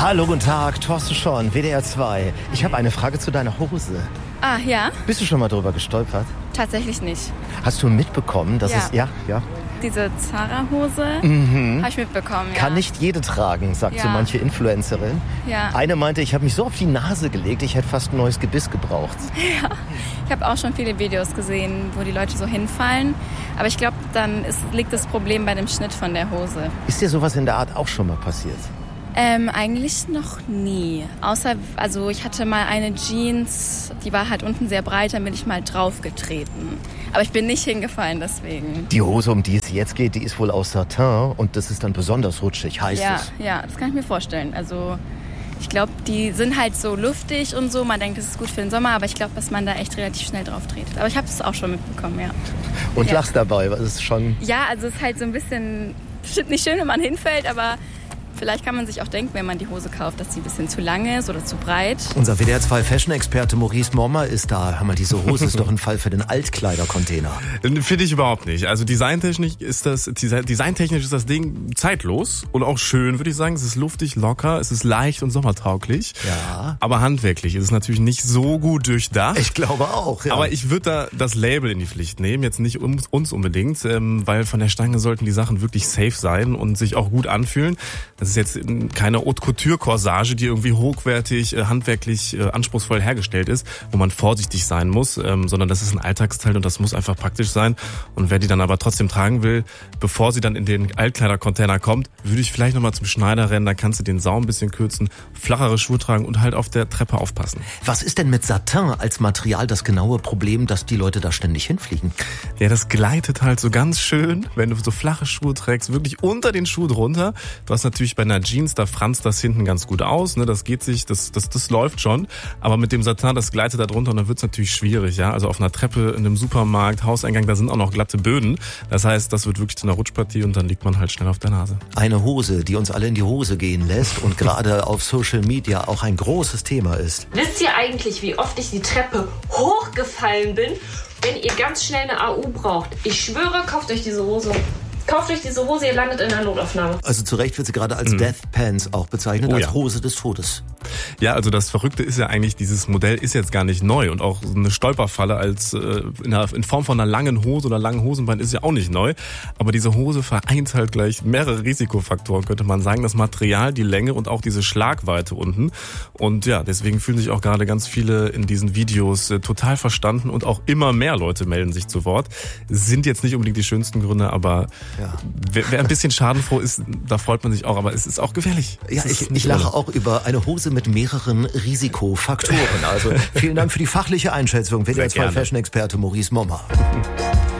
Hallo, guten Tag, Thorsten Schorn, WDR 2. Ich habe eine Frage zu deiner Hose. Ah, ja? Bist du schon mal drüber gestolpert? Tatsächlich nicht. Hast du mitbekommen, dass es... Ja. Diese Zara-Hose habe ich mitbekommen, ja. Kann nicht jede tragen, sagt so manche Influencerin. Ja. Eine meinte, ich habe mich so auf die Nase gelegt, ich hätte fast ein neues Gebiss gebraucht. Ja, ich habe auch schon viele Videos gesehen, wo die Leute so hinfallen. Aber ich glaube, dann liegt das Problem bei dem Schnitt von der Hose. Ist dir sowas in der Art auch schon mal passiert? Eigentlich noch nie. Außer, also ich hatte mal eine Jeans, die war halt unten sehr breit, dann bin ich mal draufgetreten. Aber ich bin nicht hingefallen deswegen. Die Hose, um die es jetzt geht, die ist wohl aus Satin und das ist dann besonders rutschig, heißt es. Ja, das kann ich mir vorstellen. Also ich glaube, die sind halt so luftig und so. Man denkt, das ist gut für den Sommer, aber ich glaube, dass man da echt relativ schnell drauf tretet. Aber ich habe es auch schon mitbekommen, ja. Und lachst dabei, weil es ist schon... Ja, also es ist halt so ein bisschen, bestimmt nicht schön, wenn man hinfällt, aber... Vielleicht kann man sich auch denken, wenn man die Hose kauft, dass sie ein bisschen zu lang ist oder zu breit. Unser WDR 2 Fashion-Experte Maurice Mommer ist da. Hör mal, diese Hose ist doch ein Fall für den Altkleidercontainer. Finde ich überhaupt nicht. Also designtechnisch ist das Ding zeitlos und auch schön, würde ich sagen. Es ist luftig, locker, es ist leicht und sommertauglich. Ja. Aber handwerklich ist es natürlich nicht so gut durchdacht. Ich glaube auch, ja. Aber ich würde da das Label in die Pflicht nehmen, jetzt nicht uns unbedingt, weil von der Stange sollten die Sachen wirklich safe sein und sich auch gut anfühlen. Das ist jetzt keine Haute-Couture-Corsage, die irgendwie hochwertig, handwerklich, anspruchsvoll hergestellt ist, wo man vorsichtig sein muss, sondern das ist ein Alltagsteil und das muss einfach praktisch sein. Und wer die dann aber trotzdem tragen will, bevor sie dann in den Altkleidercontainer kommt, würde ich vielleicht nochmal zum Schneider rennen, da kannst du den Saum ein bisschen kürzen, flachere Schuhe tragen und halt auf der Treppe aufpassen. Was ist denn mit Satin als Material das genaue Problem, dass die Leute da ständig hinfliegen? Ja, das gleitet halt so ganz schön, wenn du so flache Schuhe trägst, wirklich unter den Schuh drunter. Du hast natürlich bei einer Jeans, da franzt das hinten ganz gut aus, ne? Das geht sich, das läuft schon. Aber mit dem Satin, das gleitet da drunter und dann wird's natürlich schwierig, ja. Also auf einer Treppe, in einem Supermarkt, Hauseingang, da sind auch noch glatte Böden. Das heißt, das wird wirklich zu einer Rutschpartie und dann liegt man halt schnell auf der Nase. Eine Hose, die uns alle in die Hose gehen lässt und gerade auf Social Media auch ein großes Thema ist. Wisst ihr eigentlich, wie oft ich die Treppe hochgefallen bin, wenn ihr ganz schnell eine AU braucht? Ich schwöre, kauft euch diese Hose. Kauft euch diese Hose, ihr landet in einer Notaufnahme. Also zu Recht wird sie gerade als Death Pants auch bezeichnet, als Hose des Todes. Ja, also das Verrückte ist ja eigentlich, dieses Modell ist jetzt gar nicht neu und auch eine Stolperfalle als in Form von einer langen Hose oder langen Hosenbein ist ja auch nicht neu. Aber diese Hose vereint halt gleich mehrere Risikofaktoren, könnte man sagen. Das Material, die Länge und auch diese Schlagweite unten. Und ja, deswegen fühlen sich auch gerade ganz viele in diesen Videos total verstanden und auch immer mehr Leute melden sich zu Wort. Sind jetzt nicht unbedingt die schönsten Gründe, aber wer ein bisschen schadenfroh ist, da freut man sich auch. Aber es ist auch gefährlich. Ja, ich lache auch über eine Hose mit mehreren Risikofaktoren. Also vielen Dank für die fachliche Einschätzung. WDR 2 Fashion-Experte Maurice Mommer.